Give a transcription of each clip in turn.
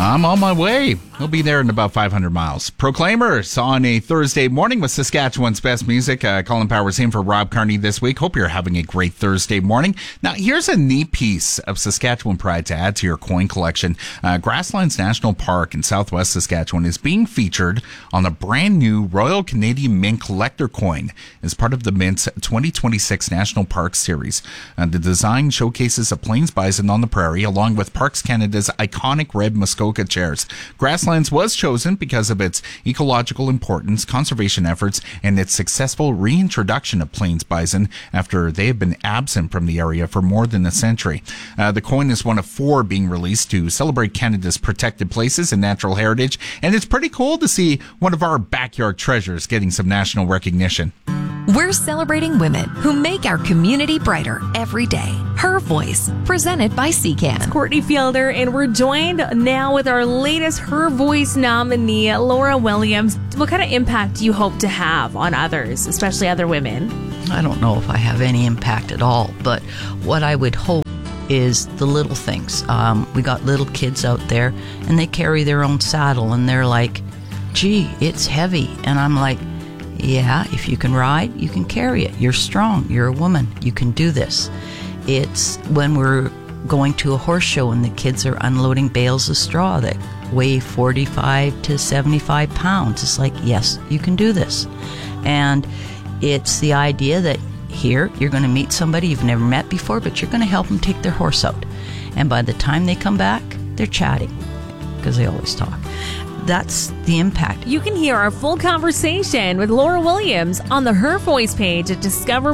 I'm on my way. He'll be there in about 500 miles. Proclaimers on a Thursday morning with Saskatchewan's best music. Colin Powers in for Rob Carney this week. Hope you're having a great Thursday morning. Now, here's a neat piece of Saskatchewan pride to add to your coin collection. Grasslands National Park in southwest Saskatchewan is being featured on a brand new Royal Canadian Mint collector coin as part of the Mint's 2026 National Park Series. The design showcases a Plains bison on the prairie along with Parks Canada's iconic red Muskoka chairs. Grasslands was chosen because of its ecological importance, conservation efforts, and its successful reintroduction of Plains bison after they have been absent from the area for more than a century. The coin is one of 4 being released to celebrate Canada's protected places and natural heritage, and it's pretty cool to see one of our backyard treasures getting some national recognition. We're celebrating women who make our community brighter every day. Her Voice, presented by CCAN. It's Courtney Fielder, and we're joined now with our latest Her Voice nominee, Laura Williams. What kind of impact do you hope to have on others, especially other women? I don't know if I have any impact at all, but what I would hope is the little things. We got little kids out there, and they carry their own saddle, and they're like, gee, it's heavy. And I'm like, yeah, if you can ride, you can carry it. You're strong. You're a woman. You can do this. It's when we're going to a horse show and the kids are unloading bales of straw that weigh 45 to 75 pounds. It's like, yes, you can do this. And it's the idea that here you're going to meet somebody you've never met before, but you're going to help them take their horse out. And by the time they come back, they're chatting because they always talk. That's the impact. You can hear our full conversation with Laura Williams on the Her Voice page at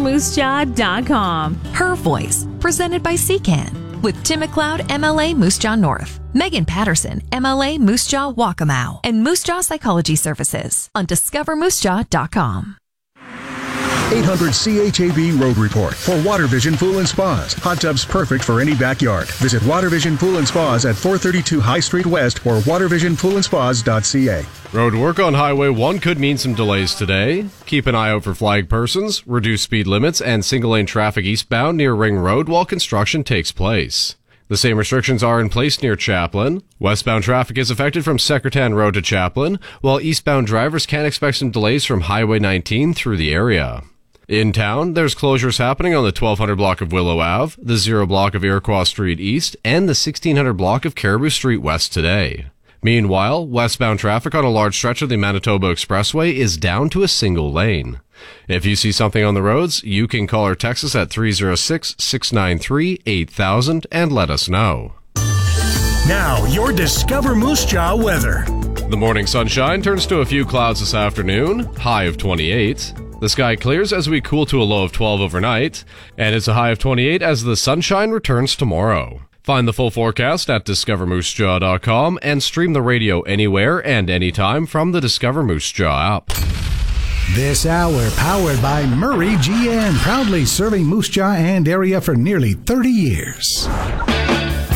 discovermoosejaw.com. Her Voice, presented by CCAN, with Tim McLeod, MLA Moose Jaw North, Megan Patterson, MLA Moose Jaw Waccamaw, and Moose Jaw Psychology Services on discovermoosejaw.com. 800 CHAB Road Report for Water Vision Pool and Spas. Hot tubs perfect for any backyard. Visit Water Vision Pool and Spas at 432 High Street West or watervisionpoolandspas.ca. Road work on Highway 1 could mean some delays today. Keep an eye out for flagged persons, reduce speed limits, and single-lane traffic eastbound near Ring Road while construction takes place. The same restrictions are in place near Chaplin. Westbound traffic is affected from Secretan Road to Chaplin, while eastbound drivers can expect some delays from Highway 19 through the area. In town, there's closures happening on the 1200 block of Willow Ave, the 0 block of Iroquois Street East, and the 1600 block of Caribou Street West today. Meanwhile, westbound traffic on a large stretch of the Manitoba Expressway is down to a single lane. If you see something on the roads, you can call or text us at 306-693-8000 and let us know. Now, your Discover Moose Jaw weather. The morning sunshine turns to a few clouds this afternoon, high of 28. The sky clears as we cool to a low of 12 overnight, and it's a high of 28 as the sunshine returns tomorrow. Find the full forecast at discovermoosejaw.com and stream the radio anywhere and anytime from the Discover Moose Jaw app. This hour powered by Murray GN, proudly serving Moose Jaw and area for nearly 30 years.